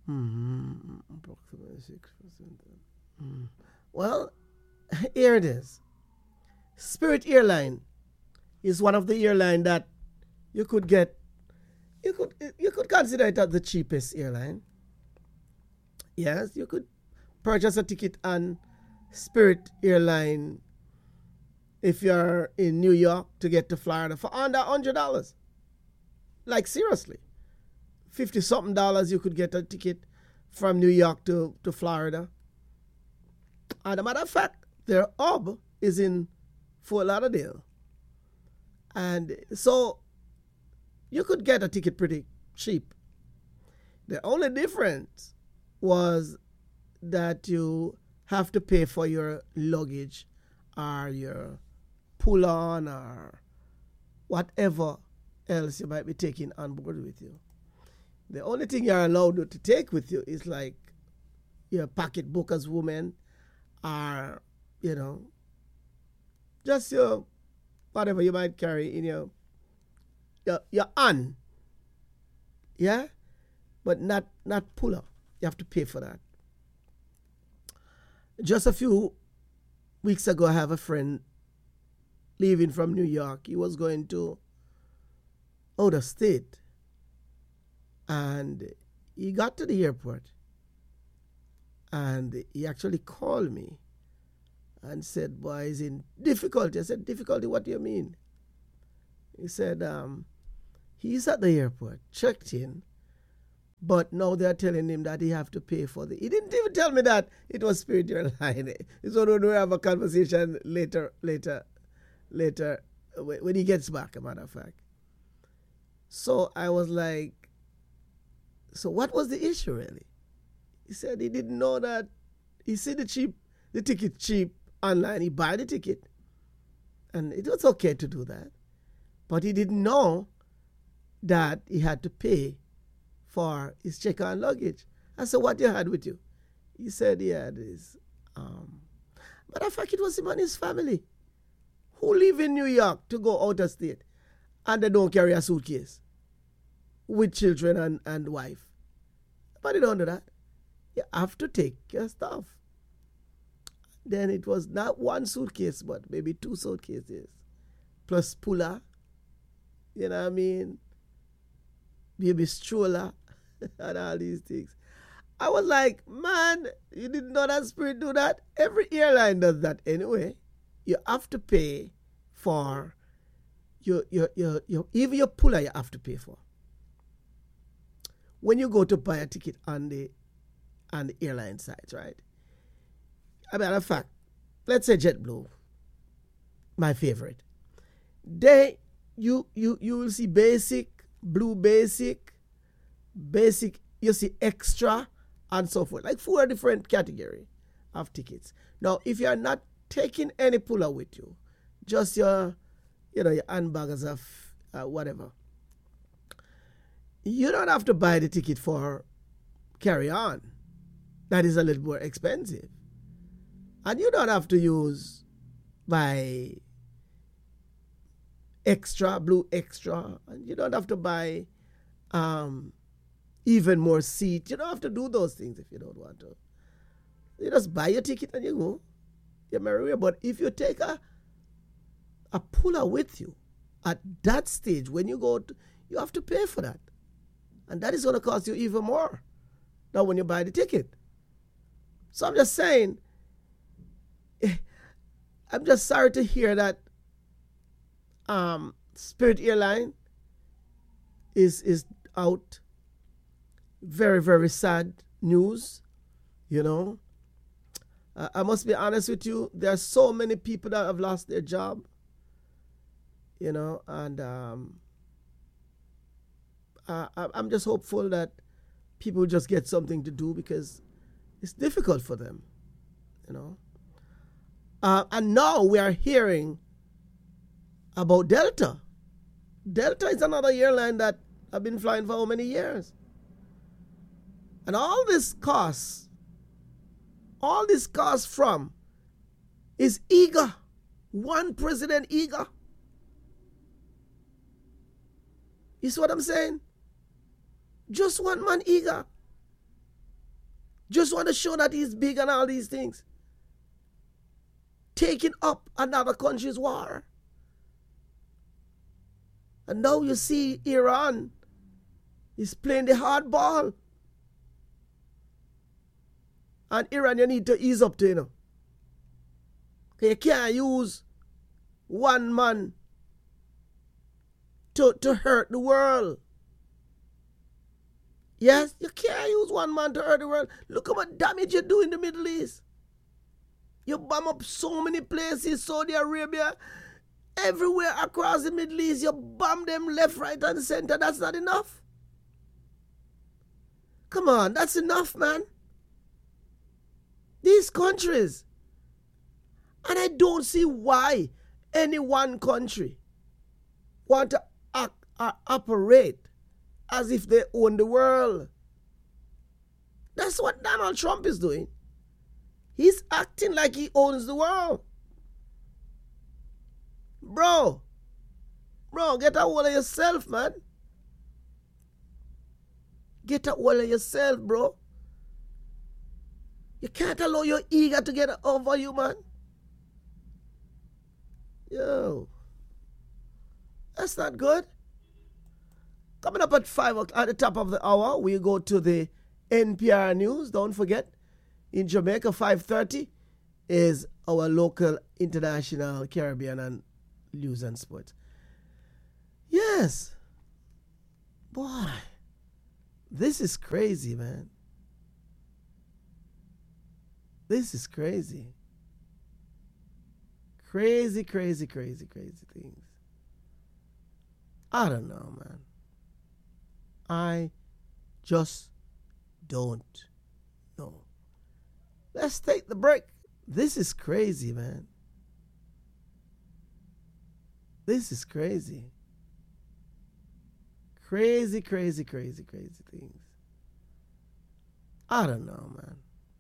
Approximately 6%. Well, here it is. Spirit Airline is one of the airline that you could get. You could consider it as the cheapest airline. Yes, you could purchase a ticket on Spirit Airline if you're in New York to get to Florida for under $100. Like seriously, 50 something dollars you could get a ticket from New York to Florida. As a matter of fact, their hub is in Fort Lauderdale. And so you could get a ticket pretty cheap. The only difference was that you have to pay for your luggage or your pull-on or whatever else you might be taking on board with you. The only thing you're allowed to take with you is like your pocketbook as woman or, just your whatever you might carry in your on. Yeah? But not pull up. You have to pay for that. Just a few weeks ago, I have a friend leaving from New York. He was going to out of state. And he got to the airport. And he actually called me and said, boy, he's in difficulty. I said, difficulty? What do you mean? He said, he's at the airport, checked in, but now they're telling him that he have to pay for the... He didn't even tell me that it was Spirit Airline. So we'll have a conversation later, when he gets back, a matter of fact. So I was like, so what was the issue really? He said he didn't know that. He see the ticket cheap online. He buy the ticket, and it was okay to do that, but he didn't know that he had to pay for his check-on luggage. I said, what you had with you? He said he had his. Matter of fact, it was him and his family who live in New York to go out of state, and they don't carry a suitcase with children and wife. But you don't do that. You have to take your stuff. Then it was not one suitcase, but maybe two suitcases. Plus puller. You know what I mean? Baby stroller. And all these things. I was like, man, you didn't know that Spirit do that? Every airline does that anyway. You have to pay for your even your puller you have to pay for. When you go to buy a ticket on the airline site, right? As a matter of fact, let's say JetBlue, my favorite. You will see basic, blue basic, you see extra, and so forth. Like 4 different categories of tickets. Now, if you are not taking any puller with you, just your handbags of whatever, you don't have to buy the ticket for carry-on. That is a little more expensive. And you don't have to buy extra, blue extra. And you don't have to buy even more seat. You don't have to do those things if you don't want to. You just buy your ticket and you go. You're merry. But if you take a puller with you at that stage, when you go, you have to pay for that. And that is going to cost you even more than when you buy the ticket. So I'm just saying, I'm just sorry to hear that Spirit Airline is out. Very, very sad news, I must be honest with you. There are so many people that have lost their job, and I'm just hopeful that people just get something to do because it's difficult for them, And now we are hearing about Delta. Delta is another airline that I've been flying for how many years? And all this costs from is eager. One president eager. You see what I'm saying? Just one man eager. Just want to show that he's big and all these things. Taking up another country's war. And now you see Iran is playing the hard ball. And Iran, you need to ease up to, you know. You can't use one man to hurt the world. Yes, you can't use one man to hurt the world. Look how much damage you do in the Middle East. You bomb up so many places, Saudi Arabia, everywhere across the Middle East. You bomb them left, right, and center. That's not enough. Come on, that's enough, man. These countries. And I don't see why any one country want to operate as if they own the world. That's what Donald Trump is doing. He's acting like he owns the world. Bro, get a hold of yourself, man. Get a hold of yourself, bro. You can't allow your ego to get over you, man. Yo, that's not good. Coming up at 5 o'clock, at the top of the hour, we go to the NPR News. Don't forget, in Jamaica, 5:30 is our local, international, Caribbean, and news and sports. Yes. Boy, this is crazy, man. This is crazy. Crazy things. I don't know, man. I just don't know. Let's take the break. This is crazy, man. This is crazy. Crazy things. I don't know, man.